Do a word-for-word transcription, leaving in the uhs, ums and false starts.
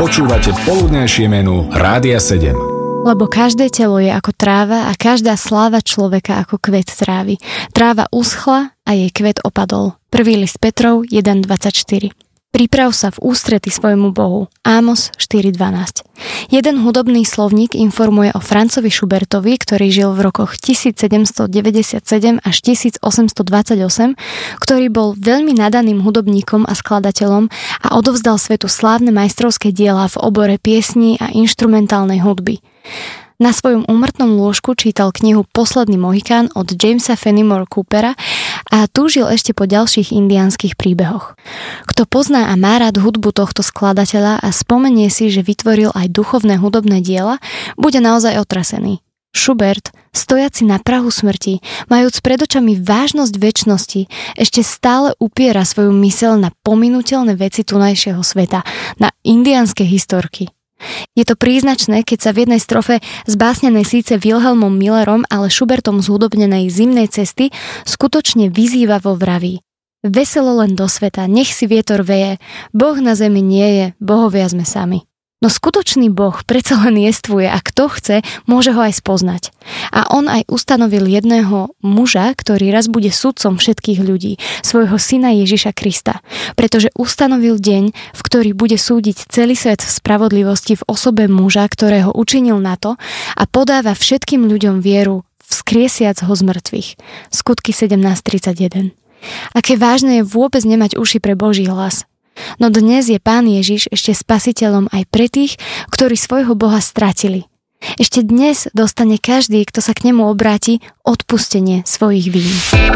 Počúvate poludnejšie menu Rádia sedem. Lebo každé telo je ako tráva a každá sláva človeka ako kvet trávy. Tráva uschla a jej kvet opadol. Prvý list Petrov jeden dvadsaťštyri. Priprav sa v ústrety svojmu Bohu. Ámos štyri dvanásť. Jeden hudobný slovník informuje o Francovi Schubertovi, ktorý žil v rokoch tisícsedemstodeväťdesiatsedem až tisícosemstodvadsaťosem, ktorý bol veľmi nadaným hudobníkom a skladateľom a odovzdal svetu slávne majstrovské diela v obore piesní a inštrumentálnej hudby. Na svojom úmrtnom lôžku čítal knihu Posledný Mohikán od Jamesa Fenimore Coopera a túžil ešte po ďalších indiánskych príbehoch. Kto pozná a má rád hudbu tohto skladateľa a spomenie si, že vytvoril aj duchovné hudobné diela, bude naozaj otrasený. Schubert, stojaci na prahu smrti, majúc pred očami vážnosť večnosti, ešte stále upiera svoju myseľ na pominuteľné veci tunajšieho sveta, na indiánske historky. Je to príznačné, keď sa v jednej strofe zbásnenej síce Wilhelmom Millerom, ale Schubertom zhudobnenej Zimnej cesty skutočne vyzývavo vraví: Veselo len do sveta, nech si vietor veje, Boh na zemi nie je, bohovia sme sami. No skutočný Boh predsa len jestvuje a kto chce, môže ho aj spoznať. A on aj ustanovil jedného muža, ktorý raz bude sudcom všetkých ľudí, svojho syna Ježiša Krista, pretože ustanovil deň, v ktorý bude súdiť celý svet v spravodlivosti v osobe muža, ktorého učinil na to a podáva všetkým ľuďom vieru, vzkriesiac ho z mŕtvych. Skutky sedemnásť tridsaťjeden. Aké vážne je vôbec nemať uši pre Boží hlas. No dnes je Pán Ježiš ešte spasiteľom aj pre tých, ktorí svojho Boha stratili. Ešte dnes dostane každý, kto sa k nemu obráti, odpustenie svojich vín.